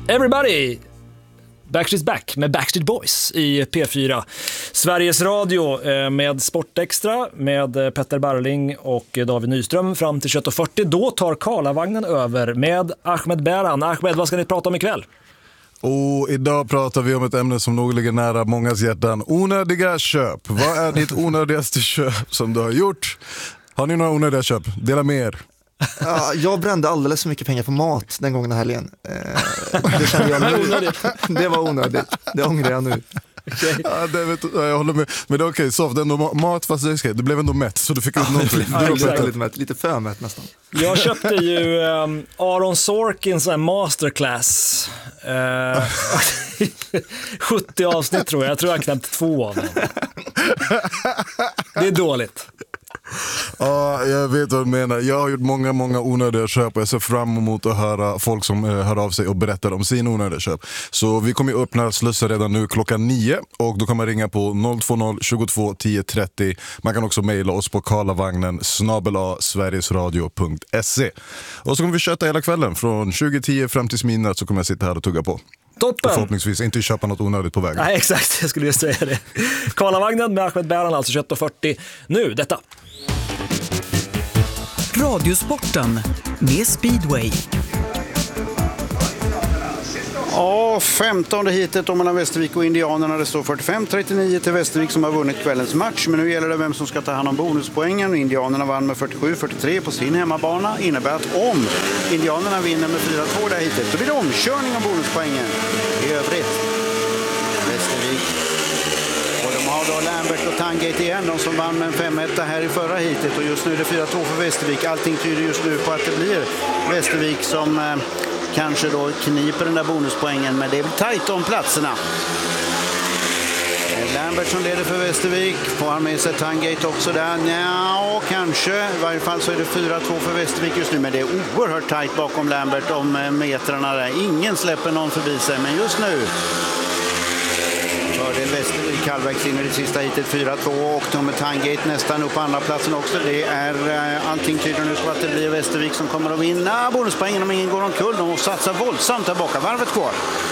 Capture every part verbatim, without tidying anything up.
Everybody! Backstreet's Back med Backstreet Boys i P fyra. Sveriges Radio med Sportextra med Petter Barling och David Nyström fram till tjugoett fyrtio. Då tar Karlavagnen över med Ahmed Beran. Ahmed, vad ska ni prata om ikväll? Och idag pratar vi om ett ämne som nog ligger nära mångas hjärtan. Onödiga köp. Vad är ditt onödigaste köp som du har gjort? Har ni några onödiga köp? Dela med er. Ja, jag brände alldeles för mycket pengar på mat den gången här helgen. Eh, det kände jag nu. Det var onödigt. Det ångrar jag nu. Okay. Ja, det vet, jag håller med. Men det är okej, okay, soft. Ändå mat fast det är okej. Du blev ändå mätt så du fick ut ja, någonting. Ja, det var lite mätt, lite för mätt nästan. Jag köpte ju um, Aaron Sorkins en masterclass. Uh, sjuttio avsnitt tror jag. Jag tror jag knappt två av dem. Det är dåligt. Ja, jag vet vad du menar. Jag har gjort många, många onödiga köp och jag ser fram emot att höra folk som eh, hör av sig och berättar om sin onödiga köp. Så vi kommer ju öppna slussar redan nu klockan nio och då kan man ringa på noll två noll tjugotvå tio trettio. Man kan också mejla oss på karlavagnen snabel-a sverigesradio punkt se. Och så kommer vi köta hela kvällen från tjugo tio fram till midnatt, så kommer jag sitta här och tugga på. Toppen. Och förhoppningsvis inte köpa något onödigt på vägen. Nej, exakt. Jag skulle ju säga det. Karlavagnen med Ahmed Beran, alltså tjugoett fyrtio. Nu, detta. Radiosporten med Speedway. Ja, femtonde hitet om mellan Västervik och Indianerna. Det står fyrtiofem trettionio till Västervik som har vunnit kvällens match. Men nu gäller det vem som ska ta hand om bonuspoängen. Indianerna vann med fyrtiosju fyrtiotre på sin hemmabana. Innebär att om Indianerna vinner med fyra två där hitet, då blir det omkörning av bonuspoängen. I övrigt Västervik. Och de har då Lambert och Tangate igen, de som vann med en fem ett här i förra hitet. Och just nu är det fyra två för Västervik. Allting tyder just nu på att det blir Västervik som eh, kanske då kniper den där bonuspoängen. Men det är tajt om platserna. Lambert som leder för Västervik. Får han med sig Tangate också där? Nja, kanske. I varje fall så är det fyra två för Västervik just nu. Men det är oerhört tajt bakom Lambert om metrarna där. Ingen släpper någon förbi sig. Men just nu fördel Västervik halvvägs in i det sista hitet fyra två och nummer Tangate nästan upp på andra platsen också. Det är uh, allting tyder nu på att det blir Västervik som kommer att vinna bonuspoängen om ingen går omkull. De satsar våldsamt där baka. Varvet kvar.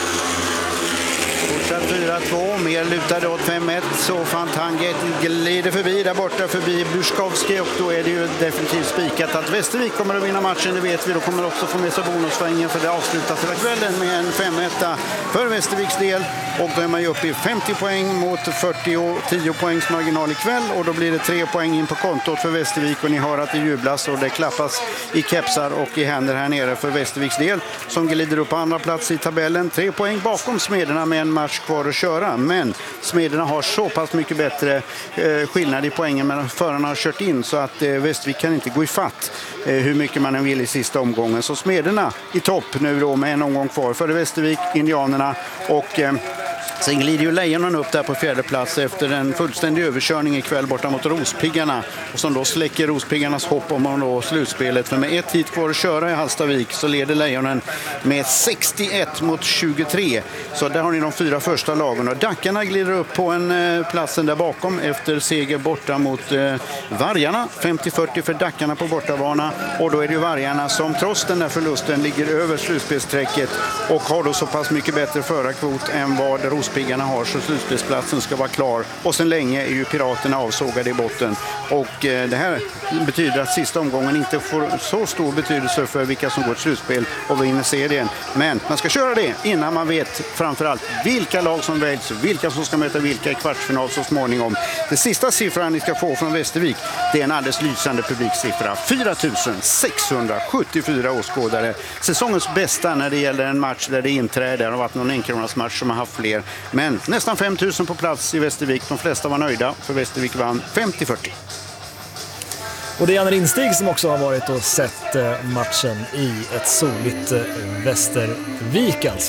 Fortsatt fyra två, mer lutade åt fem ett, så fan Tangate glider förbi där borta förbi Buskowski och då är det ju definitivt spikat att Västervik kommer att vinna matchen, det vet vi. Då kommer också få med sig bonuspoängen för det avslutas hela kvällen med en fem ett för Västerviks del och då är man ju uppe i femtio poäng mot fyrtio, tio poängs marginal ikväll och då blir det tre poäng in på kontot för Västervik och ni hör att det jublas och det klappas i kepsar och i händer här nere för Västerviks del som glider upp på andra plats i tabellen, tre poäng bakom Smederna med en match kvar att köra, men Smederna har så pass mycket bättre eh, skillnad i poängen medan förarna har kört in så att eh, Västervik kan inte gå i fatt eh, hur mycket man än vill i sista omgången. Så Smederna i topp nu då med en omgång kvar för Västervik, Indianerna och eh, sen glider ju Lejonen upp där på fjärde plats efter en fullständig överkörning ikväll borta mot Rospiggarna och som då släcker Rospiggarnas hopp om att nå slutspelet. För med ett hit kvar att köra i Hallstavik så leder Lejonen med sextioett mot tjugotre. Så där har ni de fyra första lagen och Dackarna glider upp på en eh, platsen där bakom efter seger borta mot eh, Vargarna. femtio fyrtio för Dackarna på bortavana och då är det ju Vargarna som trots den där förlusten ligger över slutspelsträcket och har då så pass mycket bättre förarkvot än vad Rospiggarna har så slutspelsplatsen ska vara klar och sen länge är ju Piraterna avsågade i botten och eh, det här betyder att sista omgången inte får så stor betydelse för vilka som går till slutspel och vinner serien, men man ska köra det innan man vet framförallt vilka lag som väljs, vilka som ska möta vilka i kvartsfinal så småningom. Det sista siffran ni ska få från Västervik, det är en alldeles lysande publiksiffra, fyra tusen sexhundrasjuttiofyra åskådare, säsongens bästa när det gäller en match där det inträder. Det har varit någon enkronas match som har haft fler. Men nästan fem tusen på plats i Västervik. De flesta var nöjda för Västervik vann femtio fyrtio. Och det är Janne Rinstig som också har varit och sett matchen i ett soligt Västervik alltså.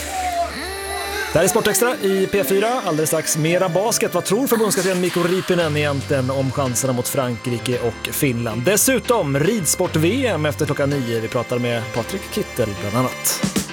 Det här är Sportextra i P fyra. Alldeles strax mera basket. Vad tror förbundskapten Mikko Riipinen egentligen om chanserna mot Frankrike och Finland? Dessutom ridsport-V M efter klockan nio. Vi pratar med Patrik Kittel bland annat.